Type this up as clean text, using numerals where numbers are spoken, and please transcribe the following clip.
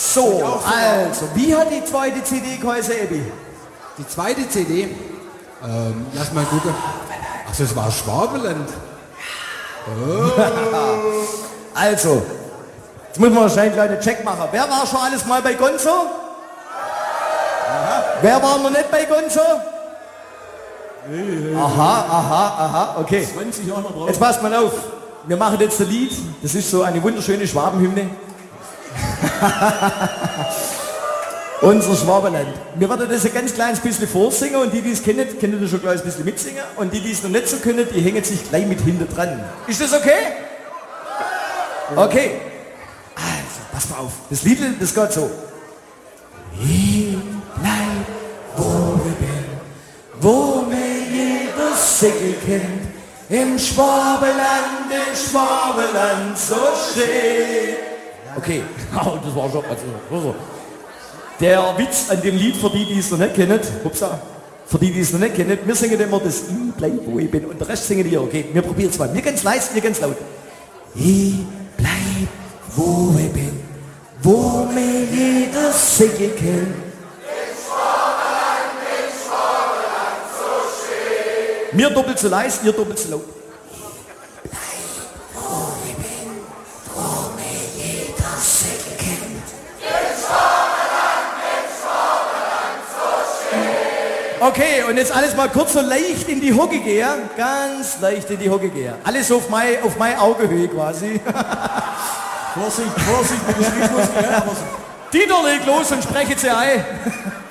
So, also, wie hat die zweite CD geheißen, Ebi? Die zweite CD, lass mal gucken. Ach, das war Schwabeland. Also, jetzt müssen wir wahrscheinlich einen kleinen Check machen. Wer war schon alles mal bei Gonzo? Aha. Wer war noch nicht bei Gonzo? Aha, okay. 20 Jahre drauf. Jetzt passt mal auf. Wir machen jetzt ein Lied. Das ist so eine wunderschöne Schwabenhymne. Unser Schwabenland. Wir werden das ein ganz kleines bisschen vorsingen und die es kennen, können das schon gleich ein bisschen mitsingen. Und die es noch nicht so können, die hängen sich gleich mit hinten dran. Ist das okay? Okay. Also, pass mal auf. Das Lied, das geht so. Ich bleib, wo ich bin, wo mir jeder Segel kennt. Im Schwabenland so schön. Okay, das war schon. Also. Der Witz an dem Lied, für die es noch nicht kennen, für die es noch nicht kennen, wir singen immer das Ich bleib, wo ich bin und der Rest singen die, okay? Wir probieren es mal. Mir ganz leise, mir ganz laut. Ich bleib, wo ich bin, wo mir jeder Segel kennt. Mir doppelt so leise, ihr doppelt so laut. Okay, und jetzt alles mal kurz so leicht in die Hocke gehen. Ganz leicht in die Hocke gehen. Alles auf meine Augehöhe quasi. Vorsicht, mit dem Schritt muss ich. Dieter, leg los und spreche sie ein.